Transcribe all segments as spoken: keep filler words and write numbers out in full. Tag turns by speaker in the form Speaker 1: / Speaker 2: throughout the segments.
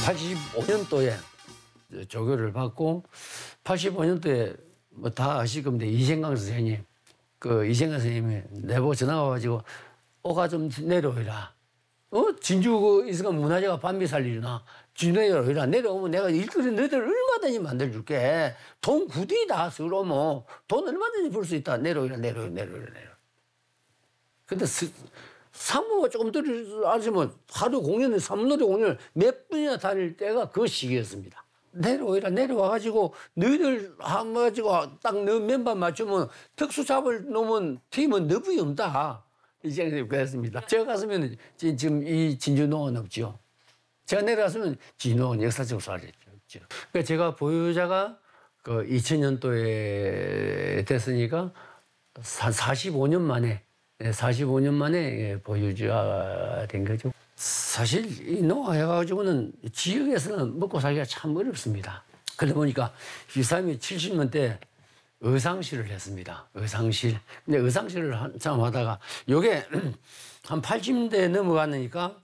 Speaker 1: 팔십오 년도에 조교를 받고 팔십오 년도에 뭐 다 아실 겁니다. 이생강 선생님. 그 이생강 선생님이 내보고 전화가 와가지고 오가 좀 내려오라. 어? 진주 그 이승간 문화재가 반비 살리나? 진주 내려오라. 내려오면 내가 일거리 너희들 얼마든지 만들어줄게. 돈 굳이 다 쓰러 뭐. 돈 얼마든지 벌 수 있다. 내려오라, 내려오라, 내려오라, 내려오라. 근데 스, 사무가 조금 들을 아시면 하루 공연을, 삼노리 공연을 몇 분이나 다닐 때가 그 시기였습니다. 내려오라, 내려와가지고 너희들 한 가지고 딱 너 멤버 맞추면 특수 잡을 놈은 팀은 너부이 없다. 이제 그랬습니다. 제가 갔으면 지금 이 진주농원 없죠. 제가 내려갔으면 진주농원 역사적으로 사라졌죠. 그러니까 제가 보유자가 그 이천 년도에 됐으니까 사십오 년 만에, 사십오 년 만에 보유자가 된 거죠. 사실 이 농화해가지고는 지역에서는 먹고 살기가 참 어렵습니다. 그러다 보니까 이 사람이 칠십 년대 의상실을 했습니다. 의상실. 근데 의상실을 한참 하다가 요게 한 팔십 년대 넘어가니까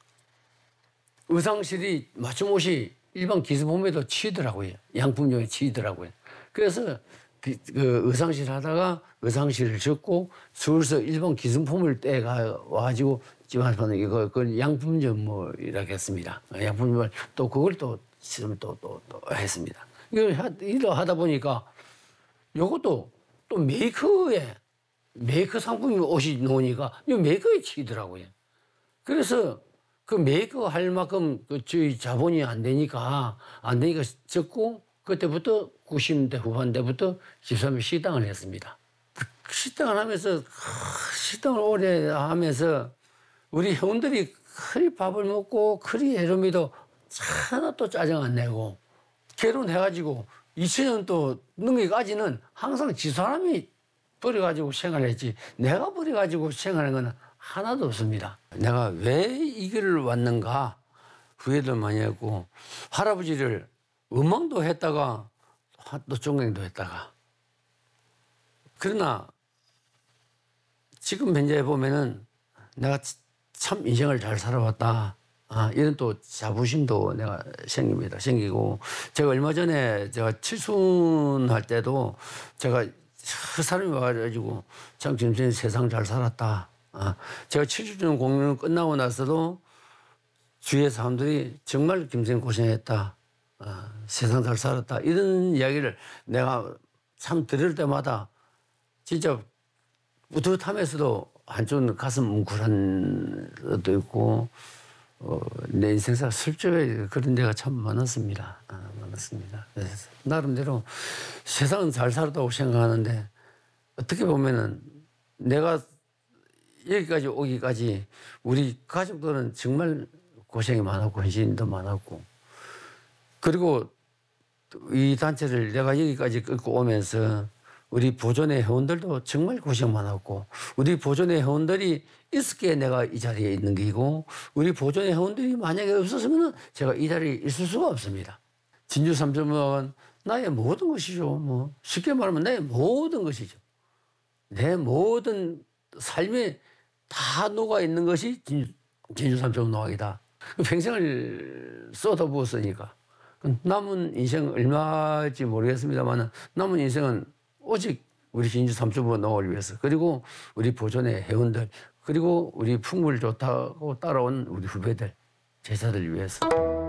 Speaker 1: 의상실이 맞춤 옷이 일반 기습품에도 치이더라고요. 양품용에 치이더라고요. 그래서 그 의상실 하다가 의상실을 짓고 서울서 일본 기성품을 떼가 와가지고 집안에서는 이거 그 양품점 뭐 이렇게 했습니다. 양품점을 또 그걸 또 시험 또또 또 했습니다. 이걸 일을 하다 보니까 요것도 또 메이커에 메이커 상품이 옷이 나오니까 이 메이커에 치더라고요. 그래서 그 메이커 할 만큼 그 저희 자본이 안 되니까 안 되니까 적고 그때부터 구십 년대 후반대부터 집사람이 식당을 했습니다. 그 식당을 하면서 식당을 오래 하면서 우리 회원들이 그리 밥을 먹고 그리 애로미도 하나도 짜증 안 내고 결혼해가지고 이천 년도 넘기까지는 항상 집사람이 버려가지고 생활했지 내가 버려가지고 생활한 건 하나도 없습니다. 내가 왜 이 길을 왔는가 후회도 많이 했고 할아버지를 음악도 했다가 또 종갱도 했다가 그러나 지금 현재 보면은 내가 참 인생을 잘 살아왔다. 아, 이런 또 자부심도 내가 생깁니다. 생기고 제가 얼마 전에 제가 칠순할 때도 제가 그 사람이 와가지고 참 김선생 세상 잘 살았다. 아, 제가 칠주년 공연 끝나고 나서도 주위의 사람들이 정말 김선생 고생했다. 아, 세상 잘 살았다. 이런 이야기를 내가 참 들을 때마다 진짜 뿌듯하면서도 한쪽은 가슴 뭉클한 것도 있고 어, 내 인생사 슬쩍에 그런 데가 참 많았습니다. 아, 많았습니다. 그래서 나름대로 세상은 잘 살았다고 생각하는데 어떻게 보면은 내가 여기까지 오기까지 우리 가족들은 정말 고생이 많았고 헌신도 많았고 그리고 이 단체를 내가 여기까지 끌고 오면서 우리 보존의 회원들도 정말 고생 많았고 우리 보존의 회원들이 있을게 내가 이 자리에 있는 게이고 우리 보존의 회원들이 만약에 없었으면 제가 이 자리에 있을 수가 없습니다. 진주 삼천문화관 나의 모든 것이죠. 뭐 쉽게 말하면 나의 모든 것이죠. 내 모든 삶에 다 녹아 있는 것이 진주, 진주 삼천문화관이다. 평생을 쏟아부었으니까 남은 인생 얼마일지 모르겠습니다만 남은 인생은 오직 우리 진주 삼천문화관을 위해서 그리고 우리 보존의 회원들 그리고 우리 풍물 좋다고 따라온 우리 후배들 제자들 위해서